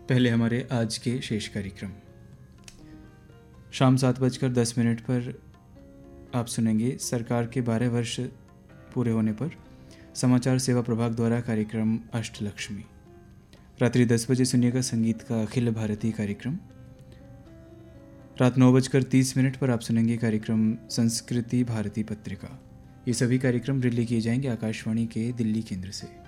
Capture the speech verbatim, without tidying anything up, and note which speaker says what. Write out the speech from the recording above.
Speaker 1: पहले हमारे आज के शेष कार्यक्रम। शाम सात बजकर दस मिनट पर आप सुनेंगे सरकार के बारह वर्ष पूरे होने पर समाचार सेवा प्रभाग द्वारा कार्यक्रम अष्टलक्ष्मी। रात्रि दस बजे सुनिएगा संगीत का अखिल भारतीय कार्यक्रम। रात नौ बजकर तीस मिनट पर आप सुनेंगे कार्यक्रम संस्कृति भारती पत्रिका। ये सभी कार्यक्रम रिले किए जाएंगे आकाशवाणी के दिल्ली केंद्र से।